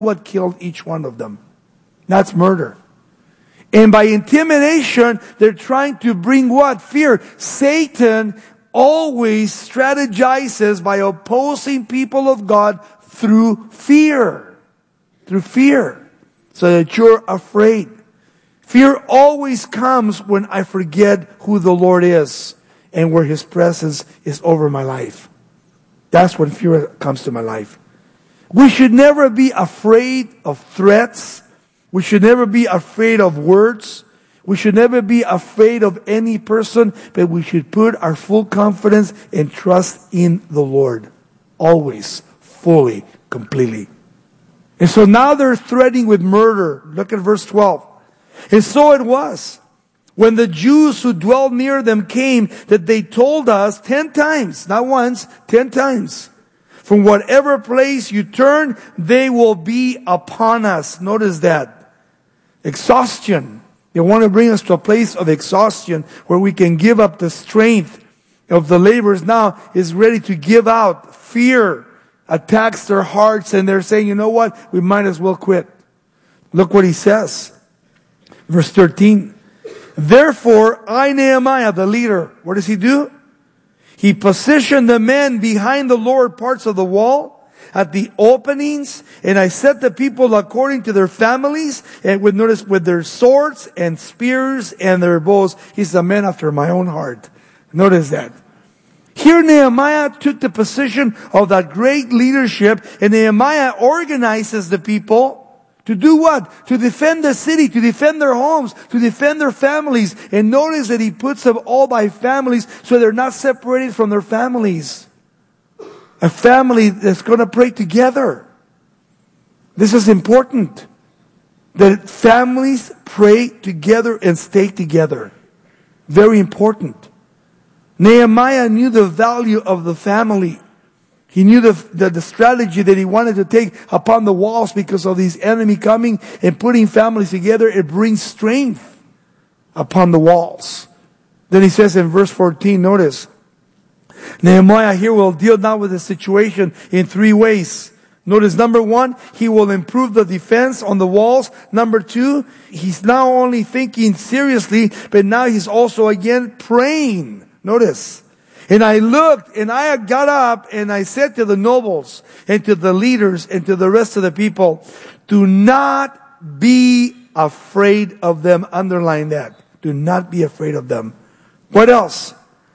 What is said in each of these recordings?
what killed each one of them. That's murder. And by intimidation, they're trying to bring what? Fear. Satan always strategizes by opposing people of God through fear. Through fear. So that you're afraid. Fear always comes when I forget who the Lord is and where His presence is over my life. That's when fear comes to my life. We should never be afraid of threats. We should never be afraid of words. We should never be afraid of any person, but we should put our full confidence and trust in the Lord. Always, fully, completely. And so now they're threatening with murder. Look at verse 12. And so it was, when the Jews who dwelled near them came, that they told us 10 times, not once, 10 times, from whatever place you turn, they will be upon us. Notice that. Exhaustion. They want to bring us to a place of exhaustion where we can give up the strength of the laborers. Now is ready to give out. Fear attacks their hearts and they're saying, you know what? We might as well quit. Look what he says. Verse 13. Therefore, I, Nehemiah, the leader, what does he do? He positioned the men behind the lower parts of the wall at the openings, and I set the people according to their families, and notice with their swords and spears and their bows. He's a man after my own heart. Notice that. Here Nehemiah took the position of that great leadership, and Nehemiah organizes the people to do what? To defend the city, to defend their homes, to defend their families. And notice that he puts them all by families so they're not separated from their families. A family that's going to pray together. This is important. That families pray together and stay together. Very important. Nehemiah knew the value of the family. He knew the strategy that he wanted to take upon the walls because of these enemy coming and putting families together. It brings strength upon the walls. Then he says in verse 14, notice, Nehemiah here will deal now with the situation in 3 ways. Notice, number 1, he will improve the defense on the walls. Number 2, he's now only thinking seriously, but now he's also again praying. Notice. And I looked and I got up and I said to the nobles and to the leaders and to the rest of the people, do not be afraid of them. Underline that. Do not be afraid of them. What else?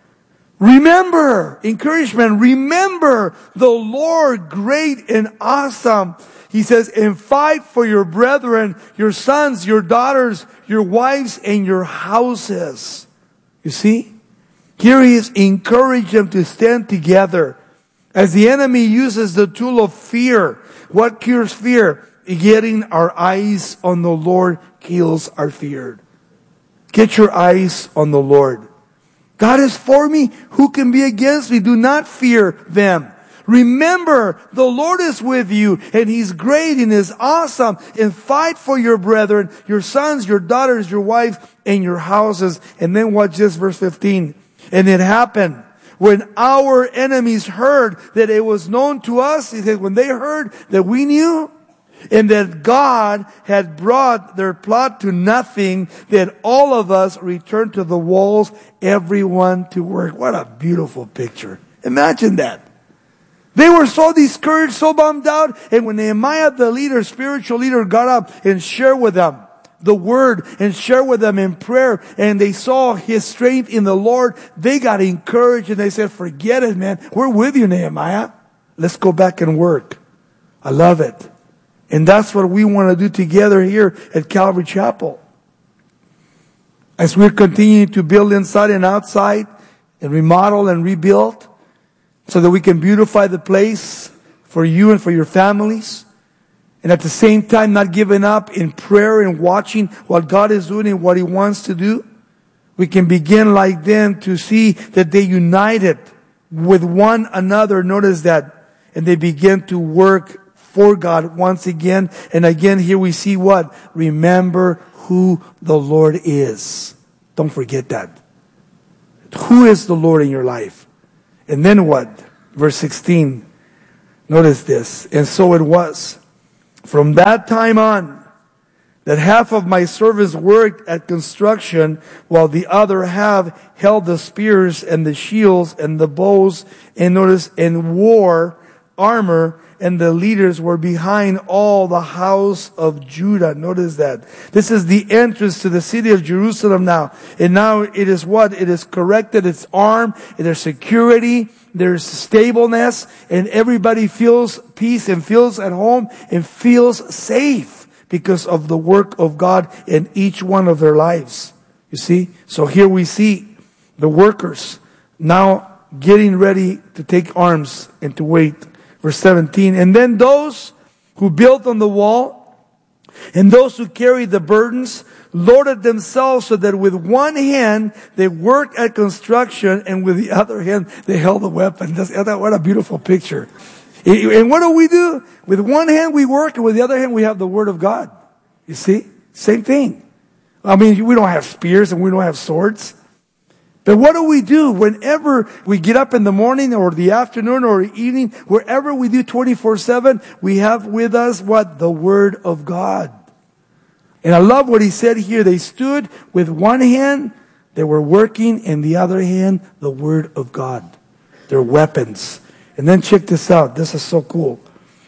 Remember, encouragement, remember the Lord great and awesome. He says, and fight for your brethren, your sons, your daughters, your wives, and your houses. You see? Here he is encouraging them to stand together. As the enemy uses the tool of fear. What cures fear? Getting our eyes on the Lord kills our fear. Get your eyes on the Lord. God is for me. Who can be against me? Do not fear them. Remember, the Lord is with you, and He's great and is awesome. And fight for your brethren, your sons, your daughters, your wives, and your houses. And then watch this, verse 15. And it happened when our enemies heard that it was known to us. He said, when they heard that we knew and that God had brought their plot to nothing, that all of us returned to the walls, everyone to work. What a beautiful picture. Imagine that. They were so discouraged, so bummed out. And when Nehemiah, the leader, spiritual leader, got up and shared with them the word and share with them in prayer, and they saw his strength in the Lord, they got encouraged and they said, forget it, man. We're with you, Nehemiah. Let's go back and work. I love it. And that's what we want to do together here at Calvary Chapel. As we're continuing to build inside and outside and remodel and rebuild so that we can beautify the place for you and for your families. And at the same time, not giving up in prayer and watching what God is doing and what He wants to do. We can begin like them to see that they united with one another. Notice that. And they begin to work for God once again. And again, here we see what? Remember who the Lord is. Don't forget that. Who is the Lord in your life? And then what? Verse 16. Notice this. And so it was, From that time on, that half of my servants worked at construction, while the other half held the spears and the shields and the bows, and notice, and wore armor, and the leaders were behind all the house of Judah. Notice that. This is the entrance to the city of Jerusalem now. And now it is what? It is corrected, it's armed, there's security, there's stableness, and everybody feels peace and feels at home and feels safe because of the work of God in each one of their lives. You see? So here we see the workers now getting ready to take arms and to wait. Verse 17, and then those who built on the wall and those who carried the burdens loaded themselves so that with one hand they worked at construction and with the other hand they held the weapon. What a beautiful picture. And what do? With one hand we work, and with the other hand we have the Word of God. You see? Same thing. I mean, we don't have spears and we don't have swords. But what do? Whenever we get up in the morning or the afternoon or evening, wherever we do 24/7, we have with us what? The Word of God. And I love what he said here. They stood with one hand, they were working, and the other hand, the Word of God. Their weapons. And then check this out. This is so cool.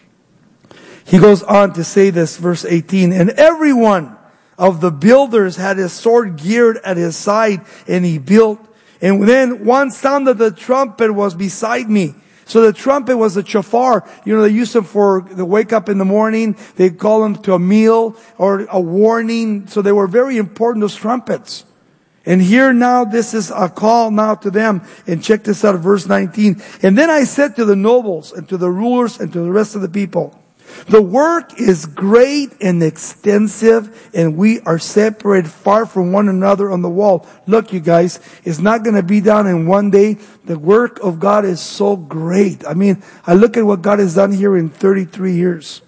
He goes on to say this, verse 18, and every one of the builders had his sword geared at his side, and he built. And then one sounded the trumpet was beside me. So the trumpet was a shofar. You know, they use them for the wake up in the morning. They call them to a meal or a warning. So they were very important, those trumpets. And here now, this is a call now to them. And check this out, verse 19. And then I said to the nobles and to the rulers and to the rest of the people, the work is great and extensive, and we are separated far from one another on the wall. Look, you guys, it's not going to be done in one day. The work of God is so great. I mean, I look at what God has done here in 33 years.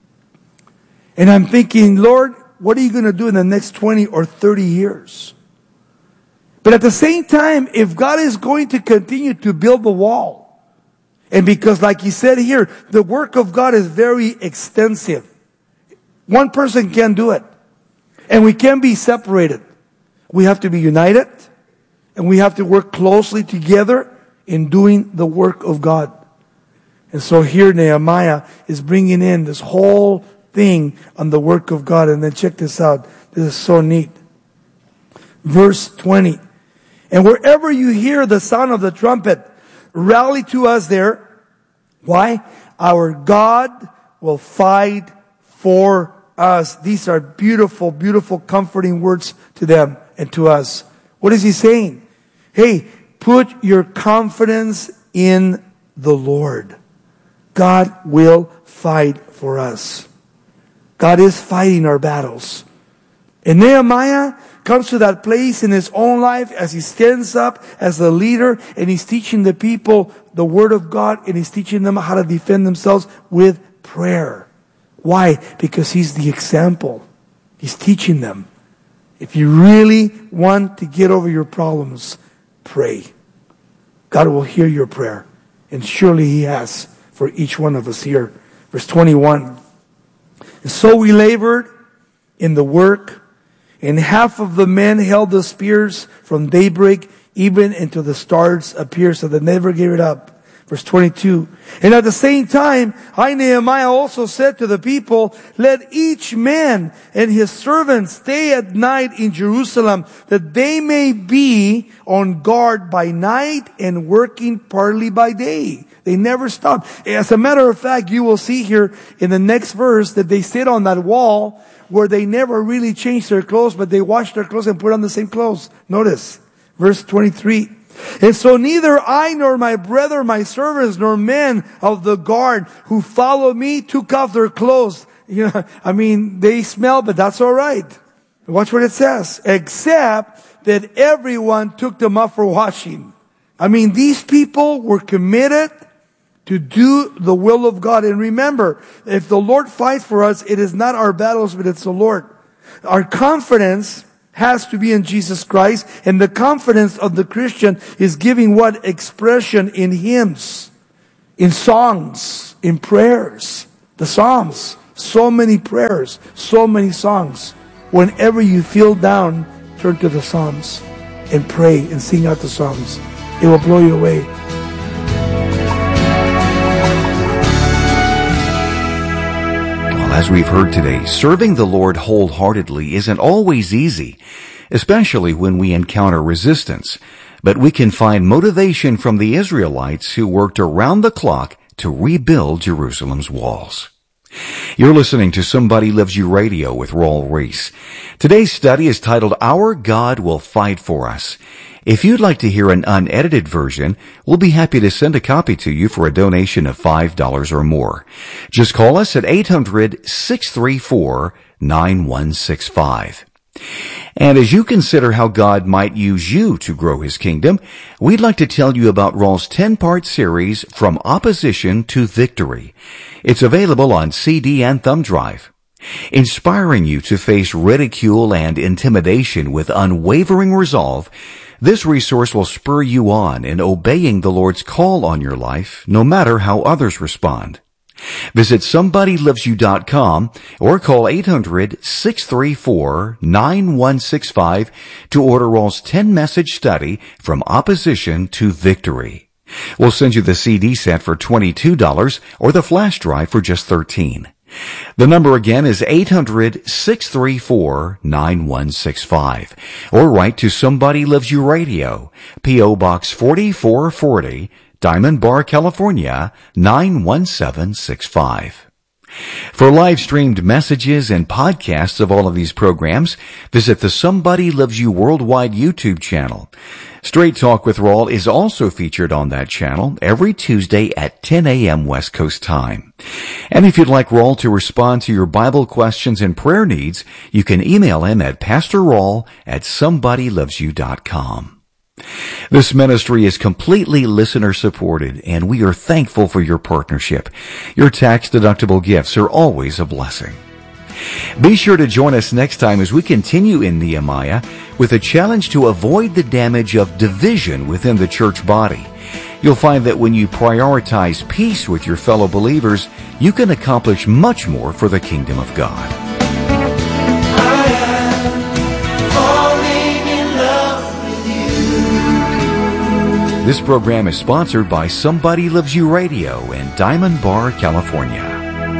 And I'm thinking, Lord, what are you going to do in the next 20 or 30 years? But at the same time, if God is going to continue to build the wall, and because like he said here, the work of God is very extensive. One person can't do it. And we can't be separated. We have to be united. And we have to work closely together in doing the work of God. And so here Nehemiah is bringing in this whole thing on the work of God. And then check this out. This is so neat. Verse 20. And wherever you hear the sound of the trumpet, rally to us there. Why? Our God will fight for us. These are beautiful, beautiful, comforting words to them and to us. What is he saying? Hey, put your confidence in the Lord. God will fight for us. God is fighting our battles. And Nehemiah comes to that place in his own life as he stands up as a leader and he's teaching the people the Word of God and he's teaching them how to defend themselves with prayer. Why? Because he's the example. He's teaching them. If you really want to get over your problems, pray. God will hear your prayer. And surely he has for each one of us here. Verse 21. And so we labored in the work, and half of the men held the spears from daybreak even until the stars appeared, so they never gave it up. Verse 22. And at the same time, I, Nehemiah, also said to the people, let each man and his servant stay at night in Jerusalem, that they may be on guard by night and working partly by day. They never stopped. As a matter of fact, you will see here in the next verse that they sit on that wall where they never really changed their clothes, but they washed their clothes and put on the same clothes. Notice, verse 23. And so neither I nor my brethren, my servants, nor men of the guard who followed me took off their clothes. You know, I mean, they smell, but that's all right. Watch what it says. Except that everyone took them off for washing. I mean, these people were committed to do the will of God. And remember, if the Lord fights for us, it is not our battles, but it's the Lord. Our confidence has to be in Jesus Christ. And the confidence of the Christian is giving what? Expression in hymns, in songs, in prayers, the Psalms. so many prayers, so many songs. Whenever you feel down, turn to the Psalms and pray and sing out the songs. It will blow you away. Well, as we've heard today, serving the Lord wholeheartedly isn't always easy, especially when we encounter resistance. But we can find motivation from the Israelites who worked around the clock to rebuild Jerusalem's walls. You're listening to Somebody Loves You Radio with Raul Ries. Today's study is titled, Our God Will Fight For Us. If you'd like to hear an unedited version, we'll be happy to send a copy to you for a donation of $5 or more. Just call us at 800-634-9165. And as you consider how God might use you to grow His kingdom, we'd like to tell you about Raul's 10-part series, From Opposition to Victory. It's available on CD and thumb drive. Inspiring you to face ridicule and intimidation with unwavering resolve, this resource will spur you on in obeying the Lord's call on your life, no matter how others respond. Visit SomebodyLovesYou.com or call 800-634-9165 to order Raul's 10-message study, From Opposition to Victory. We'll send you the CD set for $22 or the flash drive for just $13. The number again is 800-634-9165. Or write to Somebody Loves You Radio, P.O. Box 4440, Diamond Bar, California, 91765. For live-streamed messages and podcasts of all of these programs, visit the Somebody Loves You Worldwide YouTube channel. Straight Talk with Raul is also featured on that channel every Tuesday at 10 a.m. West Coast time. And if you'd like Raul to respond to your Bible questions and prayer needs, you can email him at pastorraul@somebodylovesyou.com. This ministry is completely listener-supported, and we are thankful for your partnership. Your tax-deductible gifts are always a blessing. Be sure to join us next time as we continue in Nehemiah with a challenge to avoid the damage of division within the church body. You'll find that when you prioritize peace with your fellow believers, you can accomplish much more for the kingdom of God. This program is sponsored by Somebody Loves You Radio in Diamond Bar, California.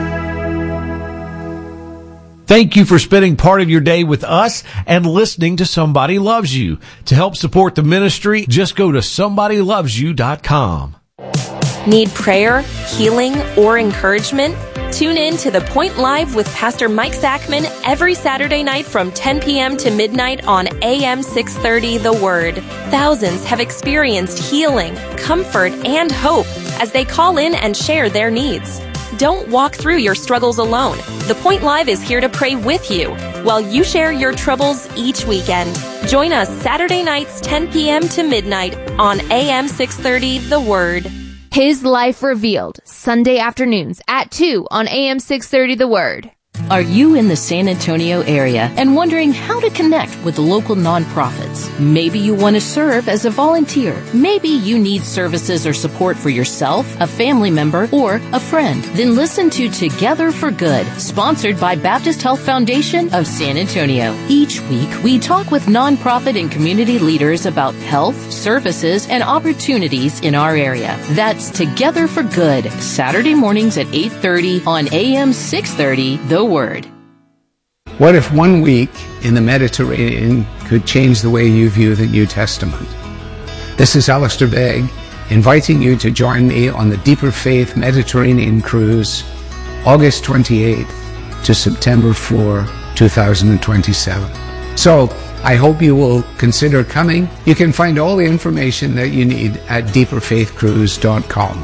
Thank you for spending part of your day with us and listening to Somebody Loves You. To help support the ministry, just go to SomebodyLovesYou.com. Need prayer, healing, or encouragement? Tune in to The Point Live with Pastor Mike Zachman every Saturday night from 10 p.m. to midnight on AM 630 The Word. Thousands have experienced healing, comfort, and hope as they call in and share their needs. Don't walk through your struggles alone. The Point Live is here to pray with you while you share your troubles each weekend. Join us Saturday nights 10 p.m. to midnight on AM 630 The Word. His Life Revealed, Sunday afternoons at 2 on AM 630 The Word. Are you in the San Antonio area and wondering how to connect with local nonprofits? Maybe you want to serve as a volunteer. Maybe you need services or support for yourself, a family member, or a friend. Then listen to Together for Good, sponsored by Baptist Health Foundation of San Antonio. Each week, we talk with nonprofit and community leaders about health, services, and opportunities in our area. That's Together for Good, Saturday mornings at 8:30 on AM 630 The Word. What if 1 week in the Mediterranean could change the way you view the New Testament? This is Alistair Begg, inviting you to join me on the Deeper Faith Mediterranean Cruise, August 28th to September 4, 2027. So, I hope you will consider coming. You can find all the information that you need at deeperfaithcruise.com.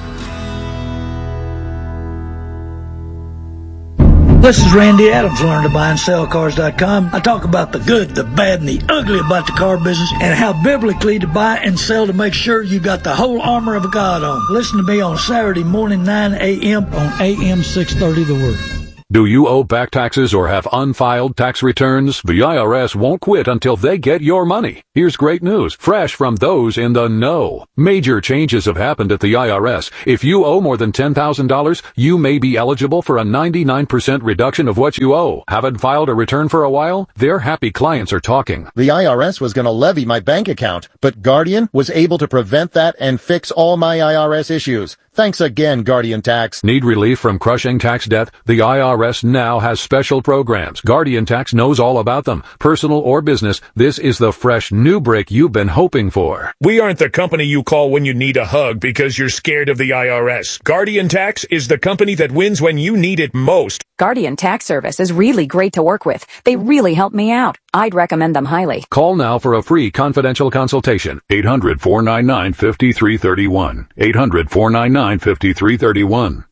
This is Randy Adams, learn to buy and sell cars.com. I talk about the good, the bad, and the ugly about the car business and how biblically to buy and sell to make sure you got the whole armor of God on. Listen to me on Saturday morning, 9 a.m. on AM 630 The Word. Do you owe back taxes or have unfiled tax returns? The IRS won't quit until they get your money. Here's great news, fresh from those in the know. Major changes have happened at the IRS. If you owe more than $10,000, you may be eligible for a 99% reduction of what you owe. Haven't filed a return for a while? Their happy clients are talking. The IRS was going to levy my bank account, but Guardian was able to prevent that and fix all my IRS issues. Thanks again, Guardian Tax. Need relief from crushing tax debt? The IRS now has special programs. Guardian Tax knows all about them. Personal or business, this is the fresh new break you've been hoping for. We aren't the company you call when you need a hug because you're scared of the IRS. Guardian Tax is the company that wins when you need it most. Guardian Tax Service is really great to work with. They really help me out. I'd recommend them highly. Call now for a free confidential consultation. 800-499-5331. 800-499-5331.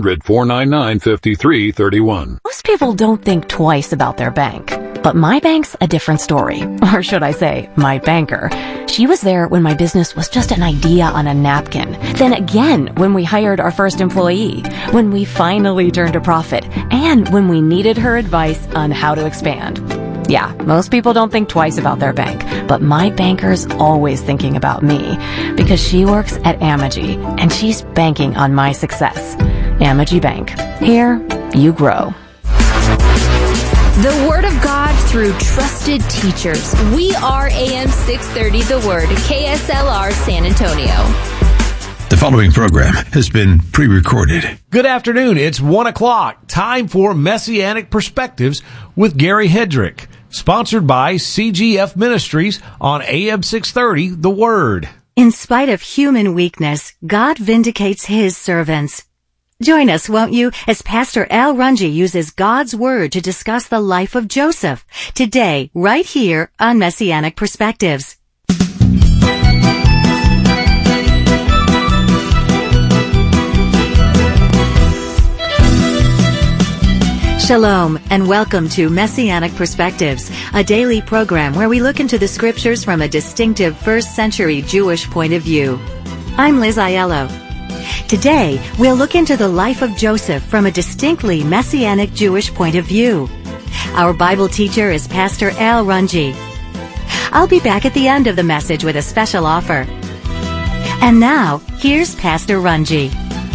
800-499-5331. Most people don't think twice about their bank. But my bank's a different story. Or should I say, my banker. She was there when my business was just an idea on a napkin. Then again, when we hired our first employee. When we finally turned a profit. And when we needed her advice on how to expand. Yeah, most people don't think twice about their bank. But my banker's always thinking about me. Because she works at Amegy. And she's banking on my success. Amegy Bank. Here, you grow. The Word of God through trusted teachers. We are AM 630 The Word, KSLR San Antonio. The following program has been pre-recorded. Good afternoon. It's 1 o'clock. Time for Messianic Perspectives with Gary Hedrick. Sponsored by CGF Ministries on AM 630 The Word. In spite of human weakness, God vindicates His servants. Join us, won't you, as Pastor Al Runge uses God's Word to discuss the life of Joseph, today, right here on Messianic Perspectives. Shalom, and welcome to Messianic Perspectives, a daily program where we look into the Scriptures from a distinctive first-century Jewish point of view. I'm Liz Aiello. Today, we'll look into the life of Joseph from a distinctly Messianic Jewish point of view. Our Bible teacher is Pastor Al Runge. I'll be back at the end of the message with a special offer. And now, here's Pastor Runge.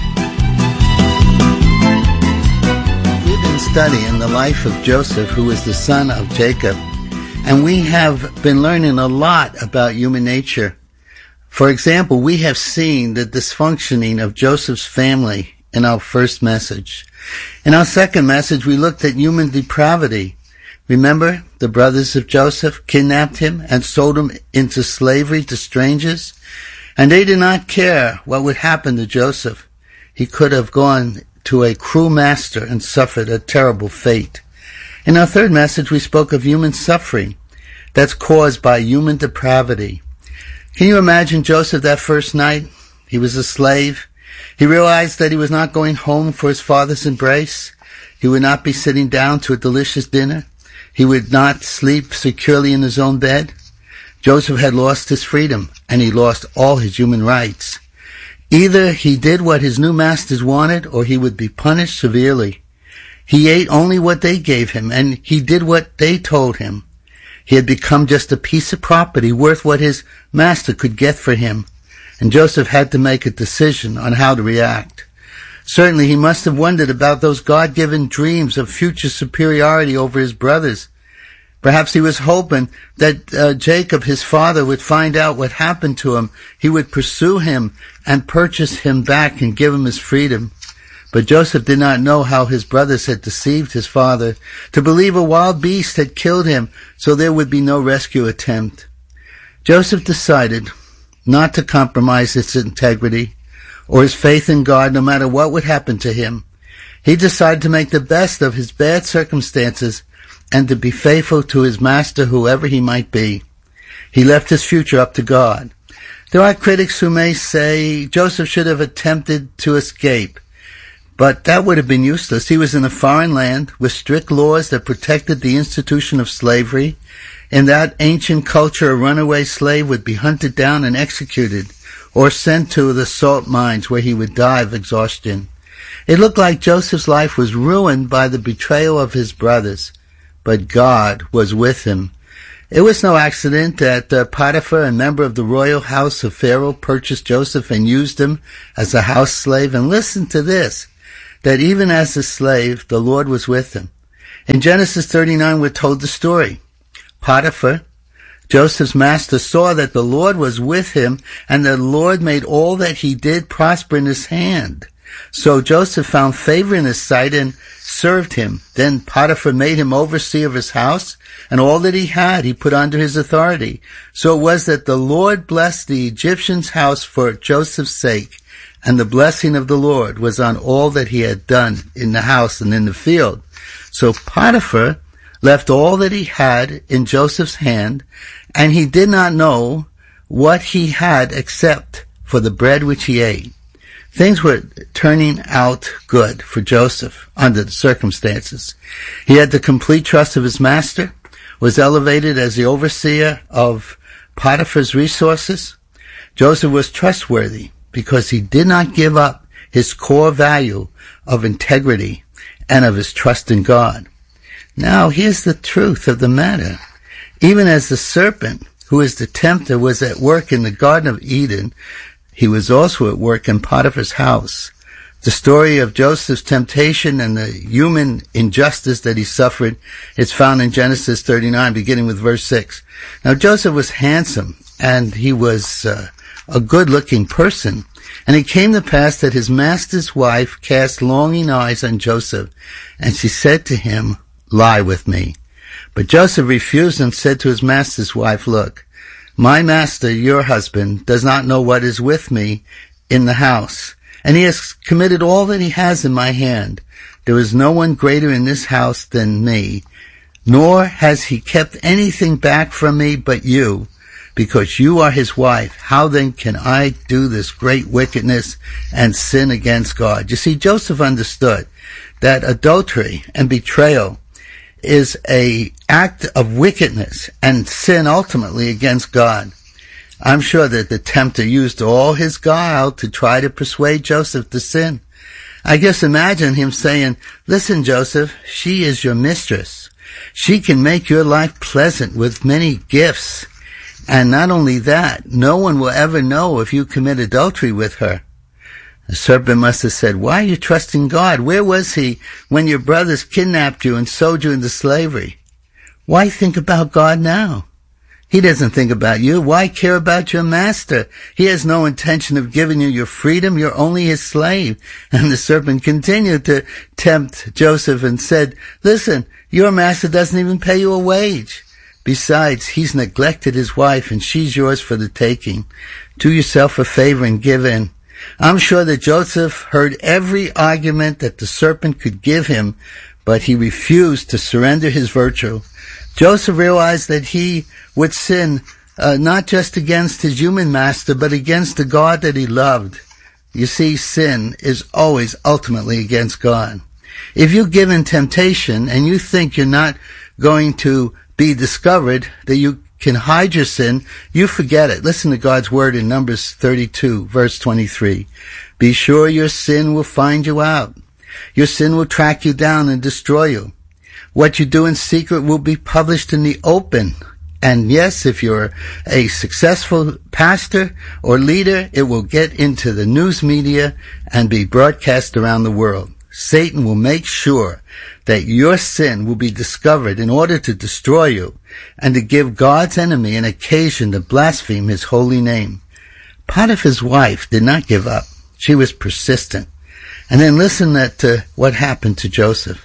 We've been studying the life of Joseph, who is the son of Jacob, and we have been learning a lot about human nature. For example, we have seen the dysfunctioning of Joseph's family in our first message. In our second message, we looked at human depravity. Remember, the brothers of Joseph kidnapped him and sold him into slavery to strangers, and they did not care what would happen to Joseph. He could have gone to a cruel master and suffered a terrible fate. In our third message, we spoke of human suffering that's caused by human depravity. Can you imagine Joseph that first night? He was a slave. He realized that he was not going home for his father's embrace. He would not be sitting down to a delicious dinner. He would not sleep securely in his own bed. Joseph had lost his freedom, and he lost all his human rights. Either he did what his new masters wanted, or he would be punished severely. He ate only what they gave him, and he did what they told him. He had become just a piece of property worth what his master could get for him, and Joseph had to make a decision on how to react. Certainly he must have wondered about those God-given dreams of future superiority over his brothers. Perhaps he was hoping that Jacob, his father, would find out what happened to him. He would pursue him and purchase him back and give him his freedom. But Joseph did not know how his brothers had deceived his father to believe a wild beast had killed him, so there would be no rescue attempt. Joseph decided not to compromise his integrity or his faith in God, no matter what would happen to him. He decided to make the best of his bad circumstances and to be faithful to his master, whoever he might be. He left his future up to God. There are critics who may say Joseph should have attempted to escape, but that would have been useless. He was in a foreign land with strict laws that protected the institution of slavery. In that ancient culture, a runaway slave would be hunted down and executed, or sent to the salt mines where he would die of exhaustion. It looked like Joseph's life was ruined by the betrayal of his brothers, but God was with him. It was no accident that Potiphar, a member of the royal house of Pharaoh, purchased Joseph and used him as a house slave. And listen to this, that even as a slave, the Lord was with him. In Genesis 39, we're told the story. Potiphar, Joseph's master, saw that the Lord was with him, and the Lord made all that he did prosper in his hand. So Joseph found favor in his sight and served him. Then Potiphar made him overseer of his house, and all that he had he put under his authority. So it was that the Lord blessed the Egyptian's house for Joseph's sake, and the blessing of the Lord was on all that he had done in the house and in the field. So Potiphar left all that he had in Joseph's hand, and he did not know what he had except for the bread which he ate. Things were turning out good for Joseph under the circumstances. He had the complete trust of his master, was elevated as the overseer of Potiphar's resources. Joseph was trustworthy because he did not give up his core value of integrity and of his trust in God. Now, here's the truth of the matter. Even as the serpent, who is the tempter, was at work in the Garden of Eden, he was also at work in Potiphar's house. The story of Joseph's temptation and the human injustice that he suffered is found in Genesis 39, beginning with verse 6. Now, Joseph was handsome, and he was a good-looking person. And it came to pass that his master's wife cast longing eyes on Joseph, and she said to him, "Lie with me." But Joseph refused and said to his master's wife, "Look, my master, your husband, does not know what is with me in the house, and he has committed all that he has in my hand. There is no one greater in this house than me, nor has he kept anything back from me but you, because you are his wife. How then can I do this great wickedness and sin against God?" You see, Joseph understood that adultery and betrayal is an act of wickedness and sin ultimately against God. I'm sure that the tempter used all his guile to try to persuade Joseph to sin. I guess imagine him saying, "Listen, Joseph, she is your mistress. She can make your life pleasant with many gifts. And not only that, no one will ever know if you commit adultery with her." The serpent must have said, "Why are you trusting God? Where was he when your brothers kidnapped you and sold you into slavery? Why think about God now? He doesn't think about you. Why care about your master? He has no intention of giving you your freedom. You're only his slave." And the serpent continued to tempt Joseph and said, "Listen, your master doesn't even pay you a wage. Besides, he's neglected his wife, and she's yours for the taking. Do yourself a favor and give in." I'm sure that Joseph heard every argument that the serpent could give him, but he refused to surrender his virtue. Joseph realized that he would sin not just against his human master, but against the God that he loved. You see, sin is always ultimately against God. If you give in temptation and you think you're not going to be discovered, that you can hide your sin, you forget it. Listen to God's word in Numbers 32, verse 23. "Be sure your sin will find you out. Your sin will track you down and destroy you. What you do in secret will be published in the open." And yes, if you're a successful pastor or leader, it will get into the news media and be broadcast around the world. Satan will make sure that your sin will be discovered in order to destroy you and to give God's enemy an occasion to blaspheme his holy name. Potiphar's wife did not give up. She was persistent. And then listen to what happened to Joseph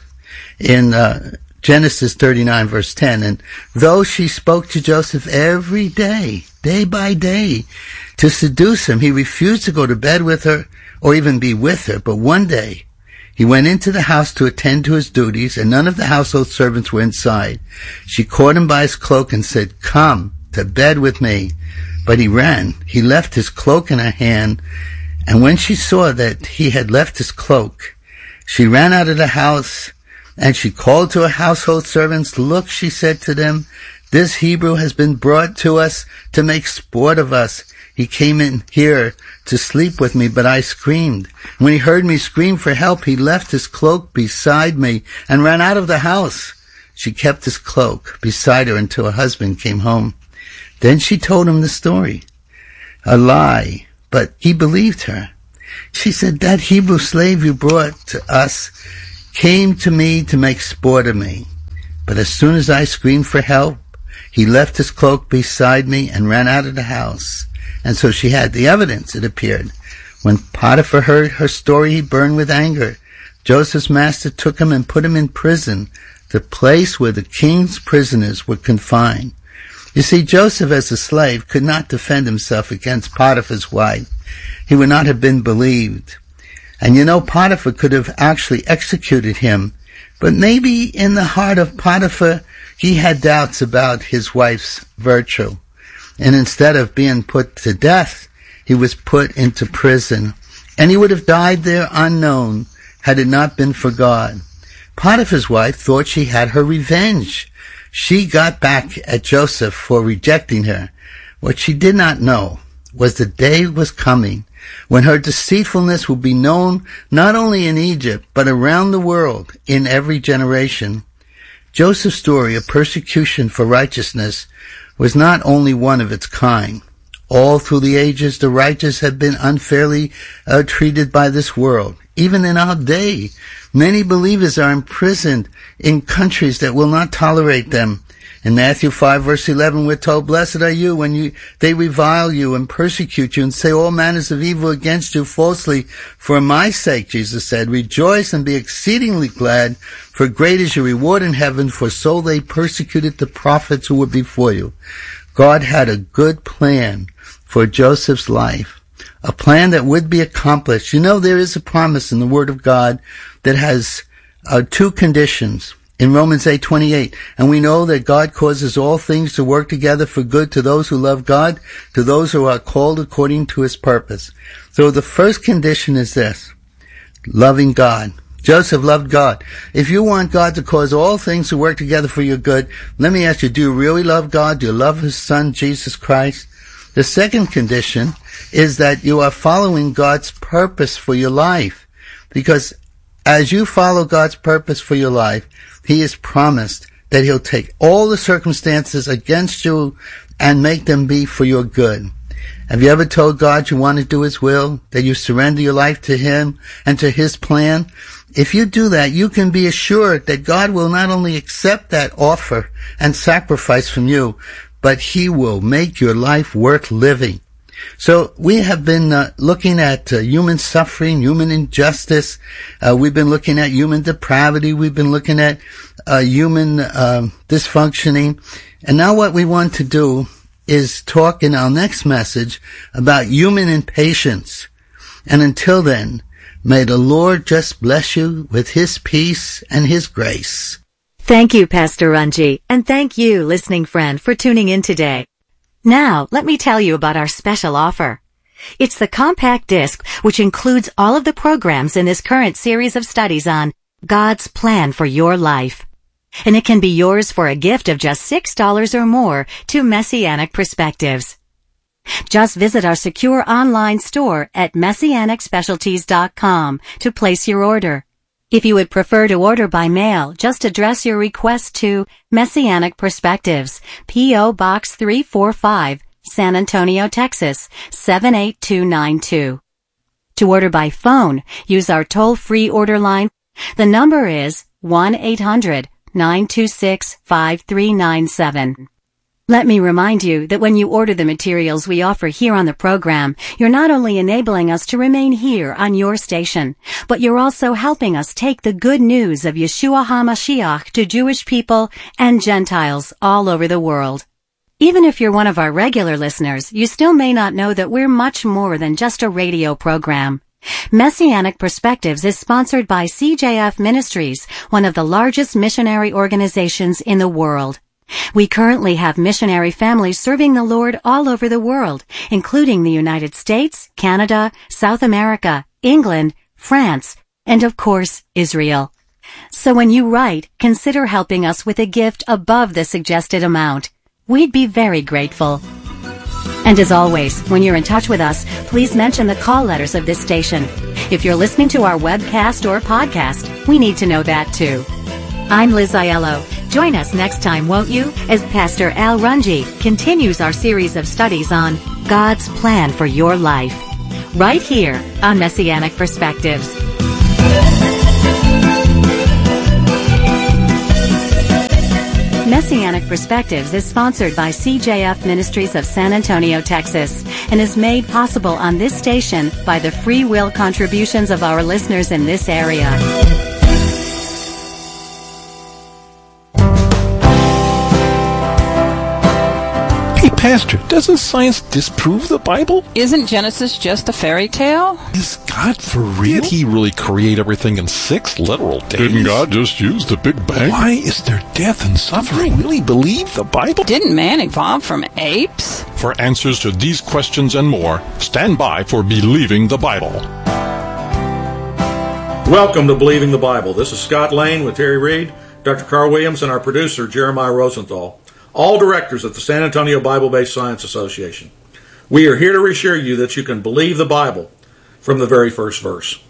in Genesis 39, verse 10. "And though she spoke to Joseph every day, day by day, to seduce him, he refused to go to bed with her or even be with her. But one day, he went into the house to attend to his duties, and none of the household servants were inside. She caught him by his cloak and said, 'Come to bed with me.' But he ran. He left his cloak in her hand, and when she saw that he had left his cloak, she ran out of the house, and she called to her household servants. 'Look,' she said to them, 'this Hebrew has been brought to us to make sport of us. He came in here to sleep with me, but I screamed. When he heard me scream for help, he left his cloak beside me and ran out of the house. She kept his cloak beside her until her husband came home. Then she told him the story. A lie, but he believed her. She said, that Hebrew slave you brought to us came to me to make sport of me. But as soon as I screamed for help, he left his cloak beside me and ran out of the house. And so she had the evidence, it appeared. When Potiphar heard her story, he burned with anger. Joseph's master took him and put him in prison, the place where the king's prisoners were confined. You see, Joseph as a slave could not defend himself against Potiphar's wife. He would not have been believed. And you know, Potiphar could have actually executed him, but maybe in the heart of Potiphar, he had doubts about his wife's virtue. And instead of being put to death, he was put into prison. And he would have died there unknown had it not been for God. Potiphar's wife thought she had her revenge. She got back at Joseph for rejecting her. What she did not know was the day was coming when her deceitfulness would be known not only in Egypt, but around the world in every generation. Joseph's story of persecution for righteousness was not only one of its kind. All through the ages, the righteous have been unfairly treated by this world. Even in our day, many believers are imprisoned in countries that will not tolerate them. In Matthew 5 verse 11, we're told, blessed are you when they revile you and persecute you and say all manners of evil against you falsely. For my sake, Jesus said, rejoice and be exceedingly glad, for great is your reward in heaven, for so they persecuted the prophets who were before you. God had a good plan for Joseph's life. A plan that would be accomplished. You know, there is a promise in the Word of God that has two conditions. In Romans 8:28, and we know that God causes all things to work together for good to those who love God, to those who are called according to His purpose. So the first condition is this, loving God. Joseph loved God. If you want God to cause all things to work together for your good, let me ask you, do you really love God? Do you love His Son, Jesus Christ? The second condition is that you are following God's purpose for your life. Because as you follow God's purpose for your life, He has promised that He'll take all the circumstances against you and make them be for your good. Have you ever told God you want to do His will, that you surrender your life to Him and to His plan? If you do that, you can be assured that God will not only accept that offer and sacrifice from you, but He will make your life worth living. So we have been looking at human suffering, human injustice. We've been looking at human depravity. We've been looking at human dysfunctioning. And now what we want to do is talk in our next message about human impatience. And until then, may the Lord just bless you with His peace and His grace. Thank you, Pastor Runji, and thank you, listening friend, for tuning in today. Now, let me tell you about our special offer. It's the compact disc, which includes all of the programs in this current series of studies on God's plan for your life. And it can be yours for a gift of just $6 or more to Messianic Perspectives. Just visit our secure online store at messianicspecialties.com to place your order. If you would prefer to order by mail, just address your request to Messianic Perspectives, P.O. Box 345, San Antonio, Texas, 78292. To order by phone, use our toll-free order line. The number is 1-800-926-5397. Let me remind you that when you order the materials we offer here on the program, you're not only enabling us to remain here on your station, but you're also helping us take the good news of Yeshua HaMashiach to Jewish people and Gentiles all over the world. Even if you're one of our regular listeners, you still may not know that we're much more than just a radio program. Messianic Perspectives is sponsored by CJF Ministries, one of the largest missionary organizations in the world. We currently have missionary families serving the Lord all over the world, including the United States, Canada, South America, England, France, and of course, Israel. So when you write, consider helping us with a gift above the suggested amount. We'd be very grateful. And as always, when you're in touch with us, please mention the call letters of this station. If you're listening to our webcast or podcast, we need to know that too. I'm Liz Aiello. Join us next time, won't you, as Pastor Al Runge continues our series of studies on God's plan for your life, right here on Messianic Perspectives. Messianic Perspectives is sponsored by CJF Ministries of San Antonio, Texas, and is made possible on this station by the free will contributions of our listeners in this area. Pastor, doesn't science disprove the Bible? Isn't Genesis just a fairy tale? Is God for real? Did he really create everything in 6 literal days? Didn't God just use the Big Bang? Why is there death and suffering? Do you really believe the Bible? Didn't man evolve from apes? For answers to these questions and more, stand by for Believing the Bible. Welcome to Believing the Bible. This is Scott Lane with Terry Reed, Dr. Carl Williams, and our producer, Jeremiah Rosenthal, all directors at the San Antonio Bible-Based Science Association. We are here to reassure you that you can believe the Bible from the very first verse.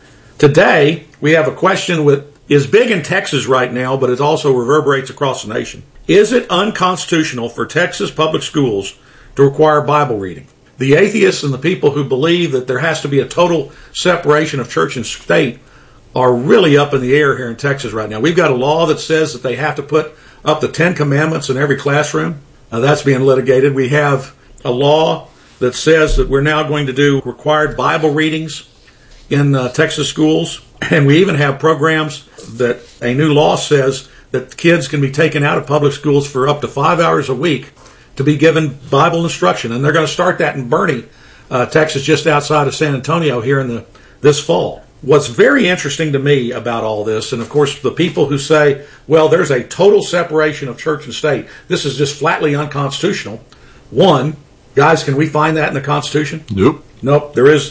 Today, we have a question that is big in Texas right now, but it also reverberates across the nation. Is it unconstitutional for Texas public schools to require Bible reading? The atheists and the people who believe that there has to be a total separation of church and state are really up in the air here in Texas right now. We've got a law that says that they have to put up the 10 Commandments in every classroom. That's being litigated. We have a law that says that we're now going to do required Bible readings in Texas schools. And we even have programs that a new law says that kids can be taken out of public schools for up to 5 hours a week to be given Bible instruction. And they're going to start that in Boerne, Texas, just outside of San Antonio here in this fall. What's very interesting to me about all this, and of course the people who say, well, there's a total separation of church and state, this is just flatly unconstitutional. One, guys, can we find that in the Constitution? Nope. There is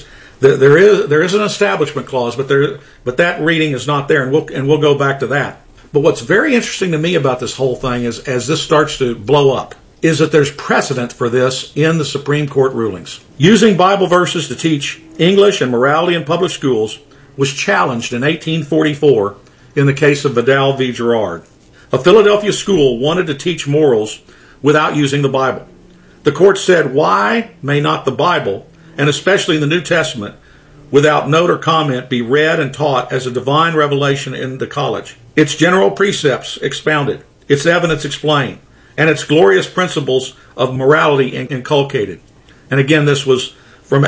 an establishment clause, but that reading is not there, and we'll go back to that. But what's very interesting to me about this whole thing is, as this starts to blow up, is that there's precedent for this in the Supreme Court rulings. Using Bible verses to teach English and morality in public schools was challenged in 1844 in the case of Vidal v. Girard. A Philadelphia school wanted to teach morals without using the Bible. The court said, why may not the Bible, and especially the New Testament, without note or comment, be read and taught as a divine revelation in the college? Its general precepts expounded, its evidence explained, and its glorious principles of morality inculcated. And again, this was from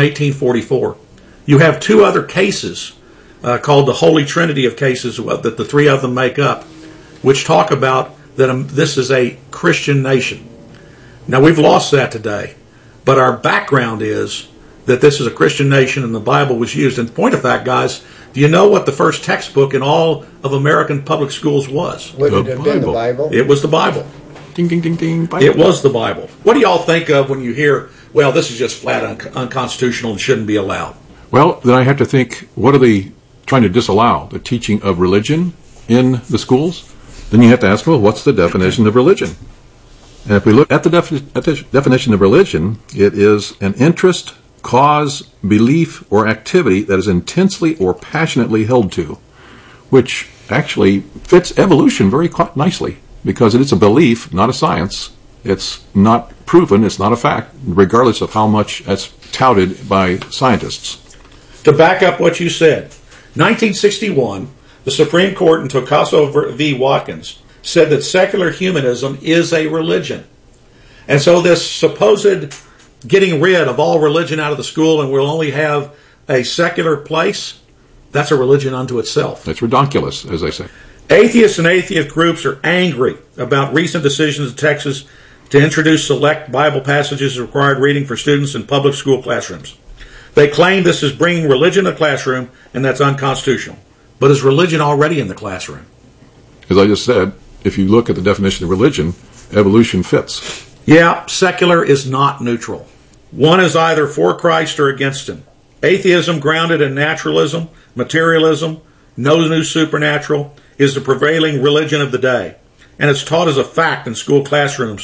1844. You have 2 other cases called the Holy Trinity of cases that the 3 of them make up, which talk about that this is a Christian nation. Now, we've lost that today, but our background is that this is a Christian nation and the Bible was used. And point of fact, guys, do you know what the first textbook in all of American public schools was? Would it have been the Bible? It was the Bible. Ding, ding, ding, ding. Bible. It was the Bible. What do y'all think of when you hear, well, this is just flat unconstitutional and shouldn't be allowed? Well, then I have to think, what are they trying to disallow? The teaching of religion in the schools? Then you have to ask, well, what's the definition of religion? And if we look at the definition of religion, it is an interest, cause, belief, or activity that is intensely or passionately held to, which actually fits evolution very nicely, because it is a belief, not a science. It's not proven, it's not a fact, regardless of how much that's touted by scientists. To back up what you said, 1961, the Supreme Court in Tocaso v. Watkins said that secular humanism is a religion. And so this supposed getting rid of all religion out of the school and we'll only have a secular place, that's a religion unto itself. It's ridiculous, as they say. Atheists and atheist groups are angry about recent decisions in Texas to introduce select Bible passages as required reading for students in public school classrooms. They claim this is bringing religion to the classroom, and that's unconstitutional. But is religion already in the classroom? As I just said, if you look at the definition of religion, evolution fits. Yeah, secular is not neutral. One is either for Christ or against him. Atheism grounded in naturalism, materialism, no new supernatural, is the prevailing religion of the day, and it's taught as a fact in school classrooms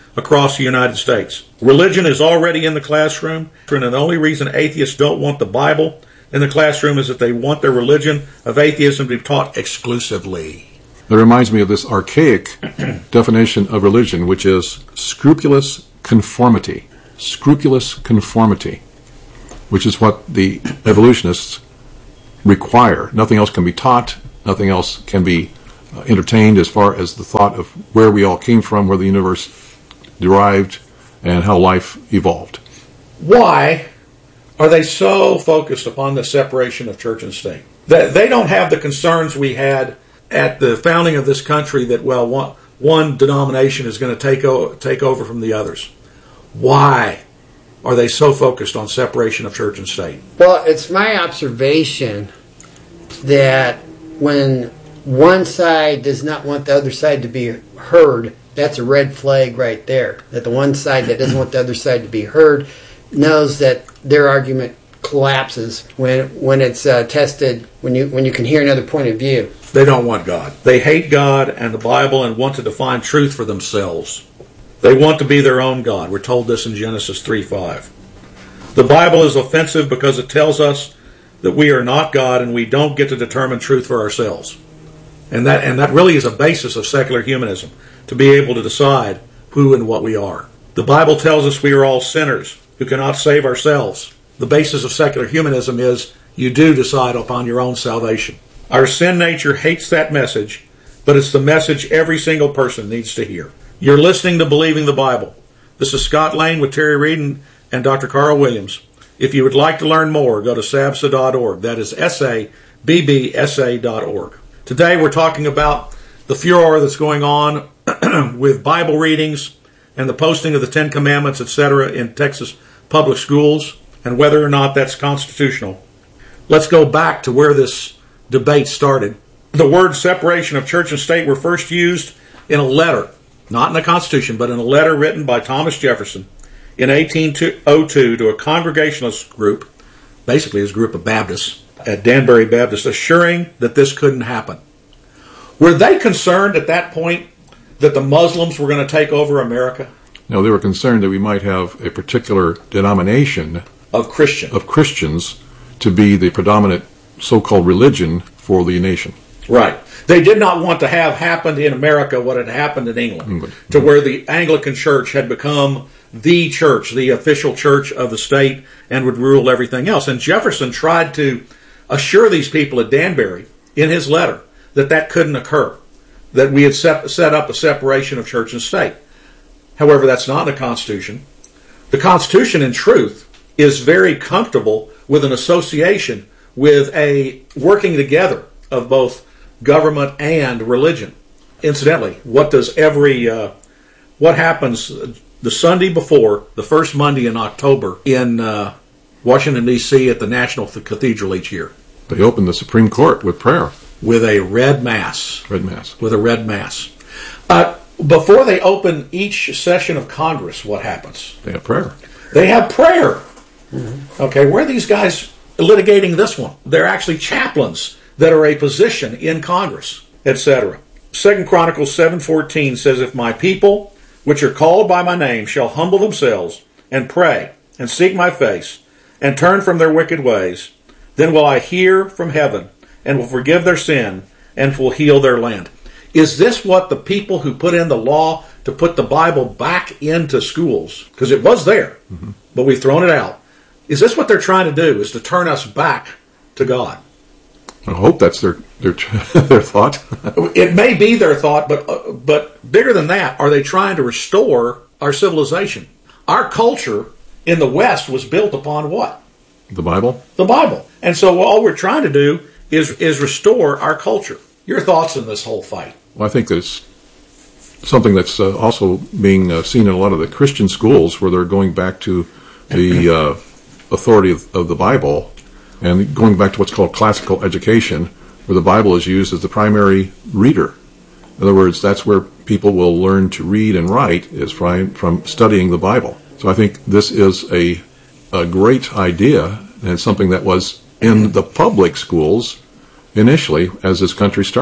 across the United States. Religion is already in the classroom, and the only reason atheists don't want the Bible in the classroom is that they want their religion of atheism to be taught exclusively. That reminds me of this archaic definition of religion, which is scrupulous conformity. Scrupulous conformity, which is what the evolutionists require. Nothing else can be taught. Nothing else can be entertained as far as the thought of where we all came from, where the universe derived, and how life evolved. Why are they so focused upon the separation of church and state? They don't have the concerns we had at the founding of this country that, well, one denomination is going to take over from the others. Why are they so focused on separation of church and state? Well, it's my observation that when one side does not want the other side to be heard, that's a red flag right there. That the one side that doesn't want the other side to be heard knows that their argument collapses when it's tested, when you can hear another point of view. They don't want God. They hate God and the Bible and want to define truth for themselves. They want to be their own God. We're told this in Genesis 3:5. The Bible is offensive because it tells us that we are not God and we don't get to determine truth for ourselves. And that really is a basis of secular humanism, to be able to decide who and what we are. The Bible tells us we are all sinners who cannot save ourselves. The basis of secular humanism is you do decide upon your own salvation. Our sin nature hates that message, but it's the message every single person needs to hear. You're listening to Believing the Bible. This is Scott Lane with Terry Reed and Dr. Carl Williams. If you would like to learn more, go to sabsa.org. That is SABBSA.org. Today we're talking about the furor that's going on with Bible readings and the posting of the Ten Commandments, etc. in Texas public schools, and whether or not that's constitutional. Let's go back to where this debate started. The word separation of church and state were first used in a letter, not in the Constitution, but in a letter written by Thomas Jefferson in 1802 to a Congregationalist group, basically his group of Baptists at Danbury Baptist, assuring that this couldn't happen. Were they concerned at that point that the Muslims were going to take over America? No, they were concerned that we might have a particular denomination of Christians to be the predominant so-called religion for the nation. Right. They did not want to have happened in America what had happened in England, to where the Anglican Church had become the church, the official church of the state, and would rule everything else. And Jefferson tried to assure these people at Danbury in his letter that couldn't occur, that we had set up a separation of church and state. However, that's not in the Constitution. The Constitution, in truth, is very comfortable with an association, with a working together of both government and religion. Incidentally, what happens the Sunday before the first Monday in October in Washington, D.C. at the National Cathedral each year? They open the Supreme Court with prayer. With a red mass. Red mass. With a red mass. Before they open each session of Congress, what happens? They have prayer. They have prayer. Mm-hmm. Okay, where are these guys litigating this one? They're actually chaplains that are a position in Congress, etc. 2 Chronicles 7:14 says, "If my people, which are called by my name, shall humble themselves and pray and seek my face and turn from their wicked ways, then will I hear from heaven and will forgive their sin and will heal their land." Is this what the people who put in the law to put the Bible back into schools, because it was there, but we've thrown it out, is this what they're trying to do, is to turn us back to God? I hope that's their thought. It may be their thought, but bigger than that, are they trying to restore our civilization? Our culture in the West was built upon what? The Bible? The Bible. And so all we're trying to do is restore our culture. Your thoughts on this whole fight? Well, I think that it's something that's also being seen in a lot of the Christian schools, where they're going back to the authority of the Bible and going back to what's called classical education, where the Bible is used as the primary reader. In other words, that's where people will learn to read and write, is from studying the Bible. So I think this is a great idea, and something that was in the public schools initially as this country started.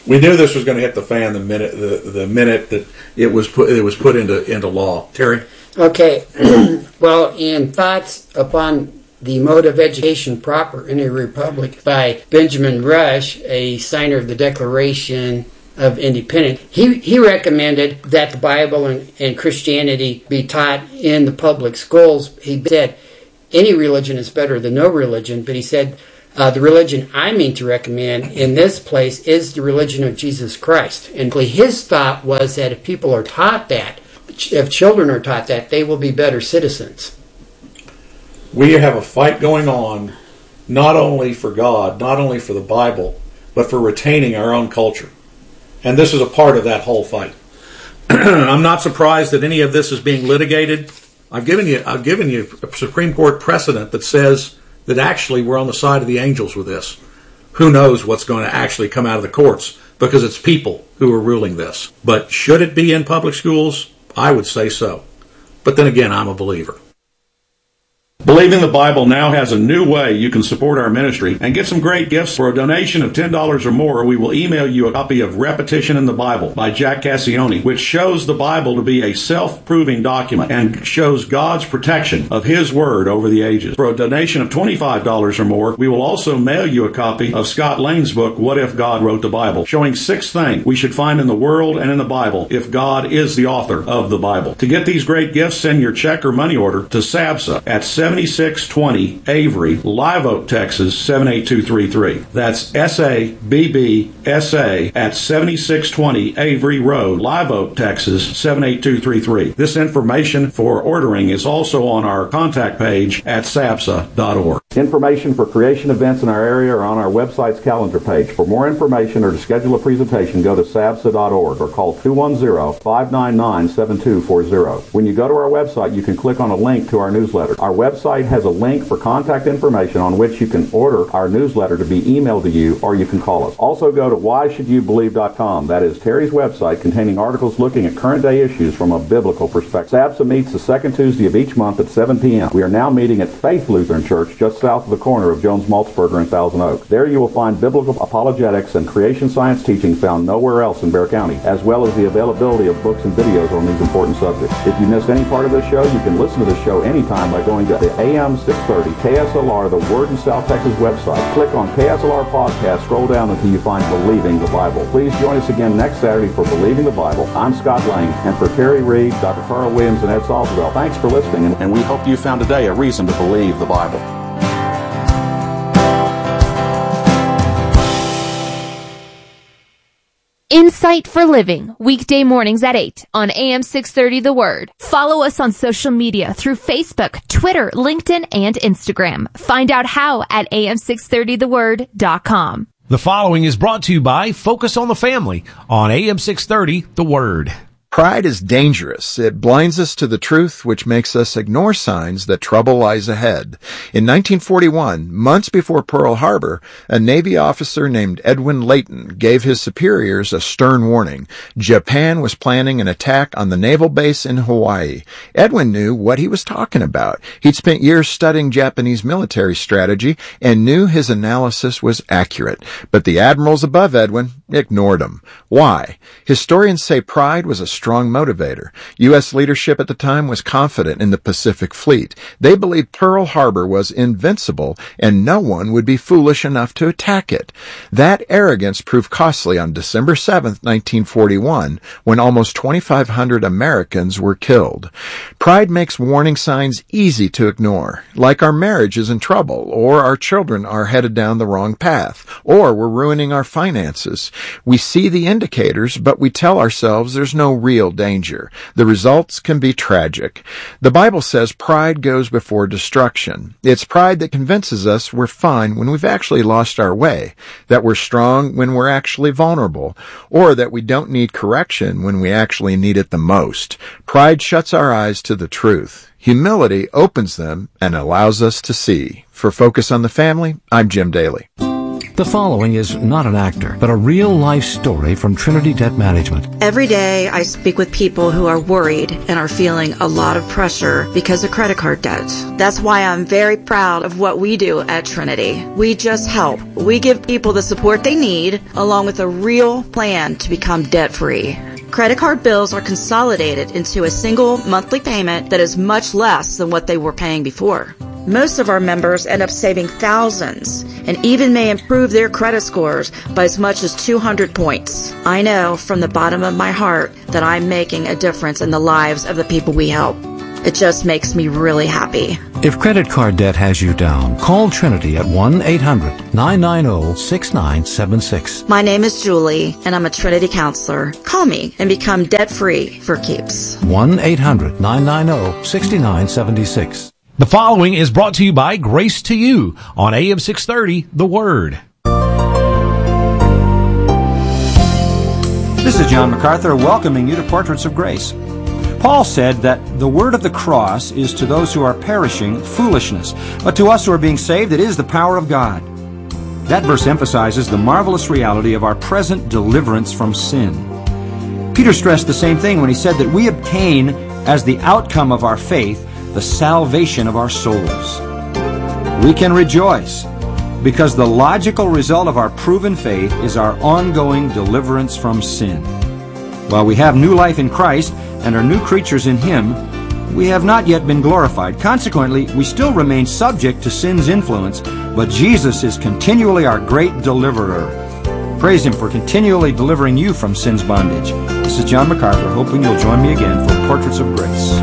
We knew this was going to hit the fan the minute that it was put into law. Terry? Okay. Well, in Thoughts Upon the Mode of Education Proper in a Republic by Benjamin Rush, a signer of the Declaration of Independence, he recommended that the Bible and Christianity be taught in the public schools. He said any religion is better than no religion, but he said the religion I mean to recommend in this place is the religion of Jesus Christ. And his thought was that if people are taught that, if children are taught that, they will be better citizens. We have a fight going on, not only for God, not only for the Bible, but for retaining our own culture. And this is a part of that whole fight. I'm not surprised that any of this is being litigated. I've given you a Supreme Court precedent that says that actually we're on the side of the angels with this. Who knows what's going to actually come out of the courts, because it's people who are ruling this. But should it be in public schools? I would say so. But then again, I'm a believer. Believing the Bible now has a new way you can support our ministry and get some great gifts. For a donation of $10 or more, we will email you a copy of Repetition in the Bible by Jack Cassione, which shows the Bible to be a self-proving document and shows God's protection of His Word over the ages. For a donation of $25 or more, we will also mail you a copy of Scott Lane's book, What If God Wrote the Bible, showing 6 things we should find in the world and in the Bible if God is the author of the Bible. To get these great gifts, send your check or money order to SABSA at 7620 Avery, Live Oak, Texas 78233. That's SABBSA at 7620 Avery Road, Live Oak, Texas 78233. This information for ordering is also on our contact page at sabsa.org. Information for creation events in our area are on our website's calendar page. For more information or to schedule a presentation, go to sabsa.org or call 210-599-7240. When you go to our website, you can click on a link to our newsletter. Our website has a link for contact information on which you can order our newsletter to be emailed to you, or you can call us. Also go to whyshouldyoubelieve.com. That is Terry's website containing articles looking at current day issues from a biblical perspective. SABSA meets the second Tuesday of each month at 7 p.m. We are now meeting at Faith Lutheran Church just south of the corner of Jones Maltzberger and Thousand Oaks. There you will find biblical apologetics and creation science teaching found nowhere else in Bexar County, as well as the availability of books and videos on these important subjects. If you missed any part of this show, you can listen to the show anytime by going to the AM 630 KSLR, the Word in South Texas website. Click on KSLR Podcast, scroll down until you find Believing the Bible. Please join us again next Saturday for Believing the Bible. I'm Scott Lane, and for Terry Reed, Dr. Carl Williams, and Ed Salzwell, thanks for listening, and we hope you found today a reason to believe the Bible. Insight for Living, weekday mornings at 8 on AM 630 The Word. Follow us on social media through Facebook, Twitter, LinkedIn, and Instagram. Find out how at am630theword.com. The following is brought to you by Focus on the Family on AM 630 The Word. Pride is dangerous. It blinds us to the truth, which makes us ignore signs that trouble lies ahead. In 1941, months before Pearl Harbor, a Navy officer named Edwin Layton gave his superiors a stern warning. Japan was planning an attack on the naval base in Hawaii. Edwin knew what he was talking about. He'd spent years studying Japanese military strategy and knew his analysis was accurate. But the admirals above Edwin ignored him. Why? Historians say pride was a strong motivator. U.S. leadership at the time was confident in the Pacific Fleet. They believed Pearl Harbor was invincible and no one would be foolish enough to attack it. That arrogance proved costly on December 7, 1941, when almost 2,500 Americans were killed. Pride makes warning signs easy to ignore, like our marriage is in trouble, or our children are headed down the wrong path, or we're ruining our finances. We see the indicators, but we tell ourselves there's no real danger. The results can be tragic. The Bible says pride goes before destruction. It's pride that convinces us we're fine when we've actually lost our way, that we're strong when we're actually vulnerable, or that we don't need correction when we actually need it the most. Pride shuts our eyes to the truth. Humility opens them and allows us to see. For Focus on the Family, I'm Jim Daly. The following is not an actor, but a real-life story from Trinity Debt Management. Every day I speak with people who are worried and are feeling a lot of pressure because of credit card debt. That's why I'm very proud of what we do at Trinity. We just help. We give people the support they need, along with a real plan to become debt-free. Credit card bills are consolidated into a single monthly payment that is much less than what they were paying before. Most of our members end up saving thousands and even may improve their credit scores by as much as 200 points. I know from the bottom of my heart that I'm making a difference in the lives of the people we help. It just makes me really happy. If credit card debt has you down, call Trinity at 1-800-990-6976. My name is Julie, and I'm a Trinity counselor. Call me and become debt-free for keeps. 1-800-990-6976. The following is brought to you by Grace to You on AM 630, The Word. This is John MacArthur welcoming you to Portraits of Grace. Paul said that the word of the cross is to those who are perishing foolishness, but to us who are being saved it is the power of God. That verse emphasizes the marvelous reality of our present deliverance from sin. Peter stressed the same thing when he said that we obtain as the outcome of our faith the salvation of our souls. We can rejoice because the logical result of our proven faith is our ongoing deliverance from sin. While we have new life in Christ and are new creatures in Him, we have not yet been glorified. Consequently, we still remain subject to sin's influence, but Jesus is continually our great deliverer. Praise Him for continually delivering you from sin's bondage. This is John MacArthur, hoping you'll join me again for Portraits of Grace.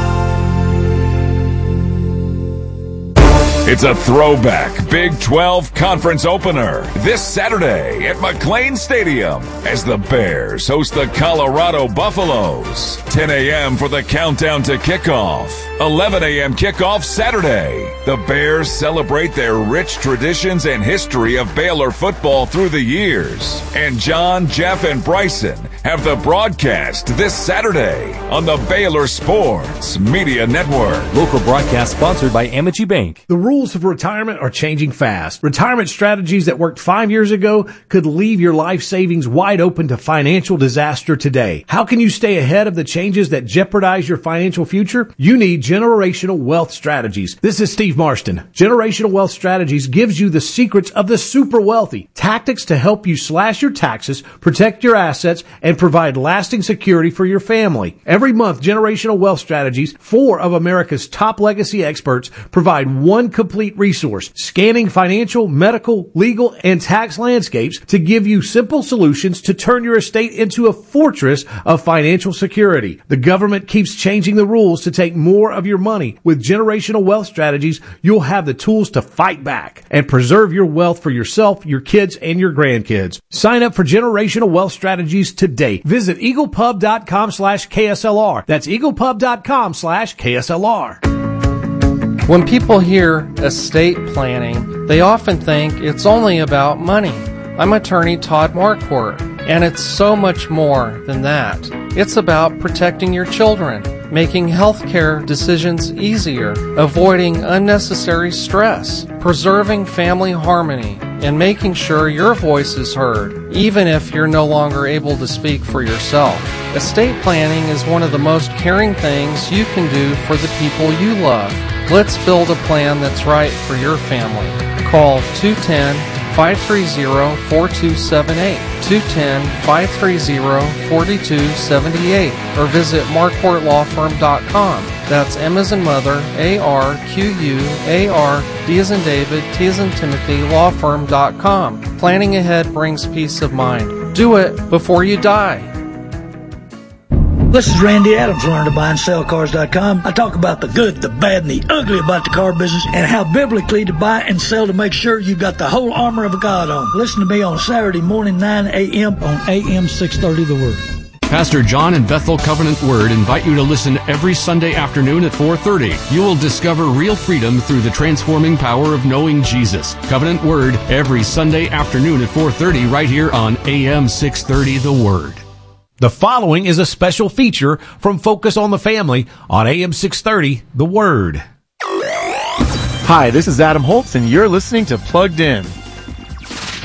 It's a throwback Big 12 conference opener this Saturday at McLean Stadium as the Bears host the Colorado Buffaloes. 10 a.m. for the countdown to kickoff. 11 a.m. kickoff Saturday. The Bears celebrate their rich traditions and history of Baylor football through the years. And John, Jeff, and Bryson have the broadcast this Saturday on the Baylor Sports Media Network. Local broadcast sponsored by Amity Bank. The rules of retirement are changing fast. Retirement strategies that worked 5 years ago could leave your life savings wide open to financial disaster today. How can you stay ahead of the changes that jeopardize your financial future? You need Generational Wealth Strategies. This is Steve Marston. Generational Wealth Strategies gives you the secrets of the super wealthy, tactics to help you slash your taxes, protect your assets, and provide lasting security for your family. Every month, Generational Wealth Strategies, 4 of America's top legacy experts, provide one complete resource, scanning financial, medical, legal, and tax landscapes to give you simple solutions to turn your estate into a fortress of financial security. The government keeps changing the rules to take more of your money. With Generational Wealth Strategies, you'll have the tools to fight back and preserve your wealth for yourself, your kids, and your grandkids. Sign up for Generational Wealth Strategies today. Visit eaglepub.com/KSLR. That's eaglepub.com/KSLR. When people hear estate planning, they often think it's only about money. I'm attorney Todd Marquardt, and it's so much more than that. It's about protecting your children, making healthcare decisions easier, avoiding unnecessary stress, preserving family harmony, and making sure your voice is heard, even if you're no longer able to speak for yourself. Estate planning is one of the most caring things you can do for the people you love. Let's build a plan that's right for your family. Call 210-530-4278, 210-530-4278, or visit marquardtlawfirm.com. That's M as in mother, A-R-Q-U-A-R, D as in David, T as in Timothy, lawfirm.com. Planning ahead brings peace of mind. Do it before you die. This is Randy Adams, learntobuyandSellCars.com. I talk about the good, the bad, and the ugly about the car business and how biblically to buy and sell to make sure you've got the whole armor of God on. Listen to me on Saturday morning, 9 a.m. on AM 630 The Word. Pastor John and Bethel Covenant Word invite you to listen every Sunday afternoon at 4:30. You will discover real freedom through the transforming power of knowing Jesus. Covenant Word every Sunday afternoon at 4:30 right here on AM 630 The Word. The following is a special feature from Focus on the Family on AM 630, The Word. Hi, this is Adam Holtz, and you're listening to Plugged In.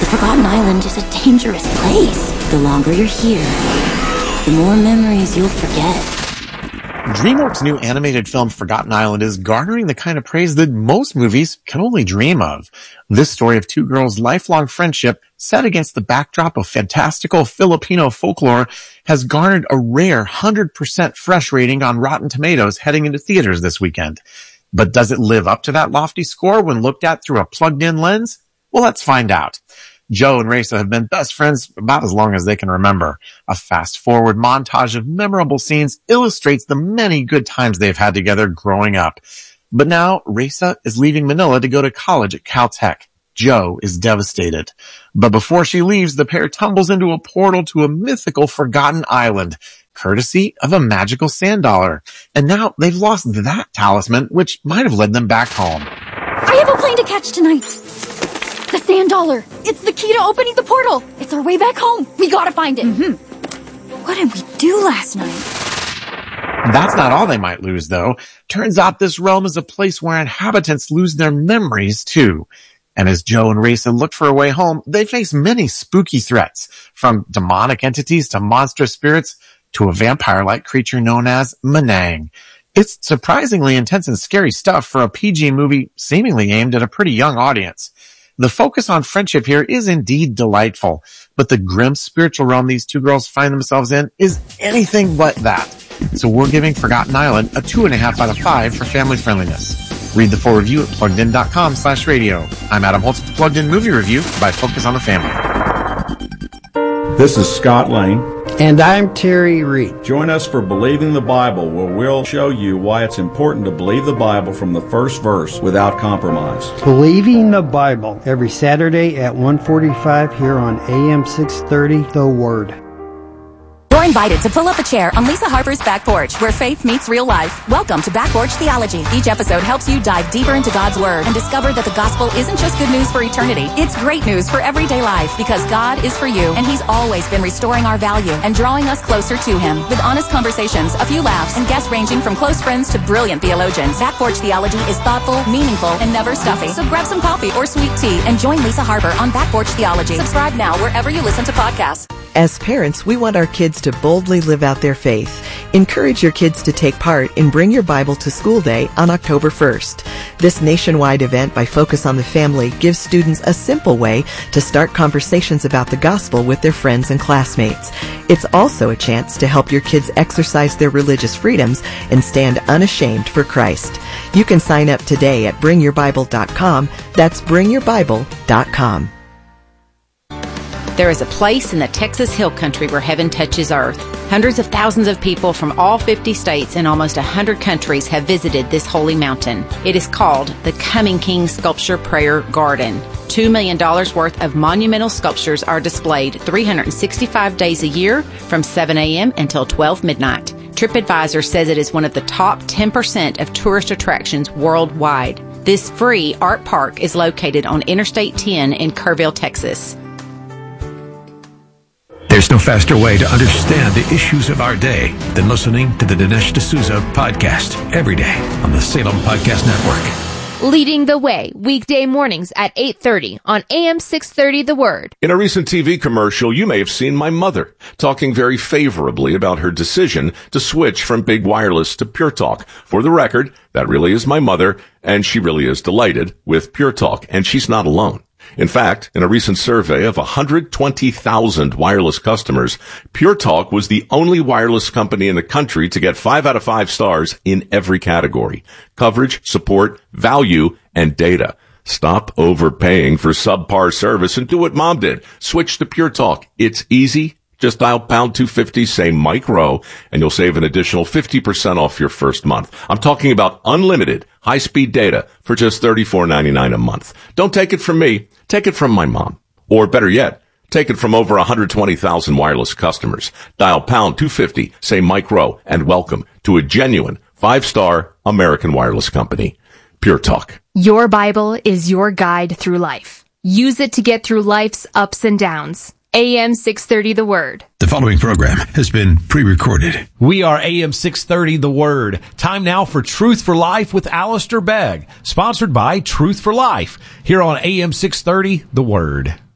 Forgotten Island is a dangerous place. The longer you're here, the more memories you'll forget. DreamWorks' new animated film Forgotten Island is garnering the kind of praise that most movies can only dream of. This story of two girls' lifelong friendship set against the backdrop of fantastical Filipino folklore has garnered a rare 100% fresh rating on Rotten Tomatoes heading into theaters this weekend. But does it live up to that lofty score when looked at through a plugged-in lens? Well, let's find out. Joe and Raisa have been best friends about as long as they can remember. A fast-forward montage of memorable scenes illustrates the many good times they've had together growing up. But now, Raisa is leaving Manila to go to college at Caltech. Joe is devastated. But before she leaves, the pair tumbles into a portal to a mythical Forgotten Island, courtesy of a magical sand dollar. And now they've lost that talisman, which might have led them back home. I have a plane to catch tonight. The sand dollar. It's the key to opening the portal. It's our way back home. We gotta find it. What did we do last night? That's not all they might lose, though. Turns out this realm is a place where inhabitants lose their memories, too. And as Joe and Raisa look for a way home, they face many spooky threats, from demonic entities to monstrous spirits to a vampire-like creature known as Manang. It's surprisingly intense and scary stuff for a PG movie seemingly aimed at a pretty young audience. The focus on friendship here is indeed delightful, but the grim spiritual realm these two girls find themselves in is anything but that. So we're giving Forgotten Island a 2.5 out of 5 for family friendliness. Read the full review at pluggedin.com/radio. I'm Adam Holtz with Plugged In Movie Review by Focus on the Family. This is Scott Lane. And I'm Terry Reed. Join us for Believing the Bible, where we'll show you why it's important to believe the Bible from the first verse without compromise. Believing the Bible, every Saturday at 1:45 here on AM 630, The Word. You're invited to pull up a chair on Lisa Harper's Back Porch, where faith meets real life. Welcome to Back Porch Theology. Each episode helps you dive deeper into God's Word and discover that the gospel isn't just good news for eternity. It's great news for everyday life, because God is for you, and He's always been restoring our value and drawing us closer to Him. With honest conversations, a few laughs, and guests ranging from close friends to brilliant theologians, Back Porch Theology is thoughtful, meaningful, and never stuffy. So grab some coffee or sweet tea and join Lisa Harper on Back Porch Theology. Subscribe now wherever you listen to podcasts. As parents, we want our kids to boldly live out their faith. Encourage your kids to take part in Bring Your Bible to School Day on October 1st. This nationwide event by Focus on the Family gives students a simple way to start conversations about the gospel with their friends and classmates. It's also a chance to help your kids exercise their religious freedoms and stand unashamed for Christ. You can sign up today at bringyourbible.com. That's bringyourbible.com. There is a place in the Texas Hill Country where heaven touches earth. Hundreds of thousands of people from all 50 states and almost 100 countries have visited this holy mountain. It is called the Coming King Sculpture Prayer Garden. $2 million worth of monumental sculptures are displayed 365 days a year from 7 a.m. until 12 midnight. TripAdvisor says it is one of the top 10% of tourist attractions worldwide. This free art park is located on Interstate 10 in Kerrville, Texas. There's no faster way to understand the issues of our day than listening to the Dinesh D'Souza podcast every day on the Salem Podcast Network. Leading the way, weekday mornings at 8:30 on AM 630 The Word. In a recent TV commercial, you may have seen my mother talking very favorably about her decision to switch from big wireless to Pure Talk. For the record, that really is my mother, and she really is delighted with Pure Talk, and she's not alone. In fact, in a recent survey of 120,000 wireless customers, Pure Talk was the only wireless company in the country to get 5 out of 5 stars in every category: coverage, support, value, and data. Stop overpaying for subpar service and do what Mom did. Switch to Pure Talk. It's easy. Just dial pound 250, say Mike Rowe, and you'll save an additional 50% off your first month. I'm talking about unlimited high-speed data for just $34.99 a month. Don't take it from me. Take it from my mom. Or better yet, take it from over 120,000 wireless customers. Dial pound 250, say Mike Rowe, and welcome to a genuine 5-star American wireless company. Pure Talk. Your Bible is your guide through life. Use it to get through life's ups and downs. AM 630 The Word. The following program has been pre-recorded. We are AM 630 The Word. Time now for Truth for Life with Alistair Begg. Sponsored by Truth for Life. Here on AM 630 The Word.